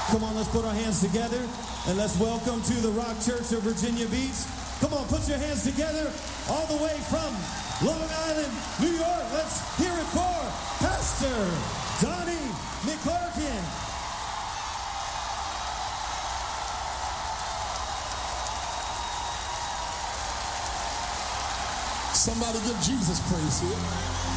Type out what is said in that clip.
Come on, let's put our hands together and let's welcome to the Rock Church of Virginia Beach. Come on, put your hands together all the way from Long Island, New York. Let's hear it for Pastor Donnie McClurkin. Somebody give Jesus praise here.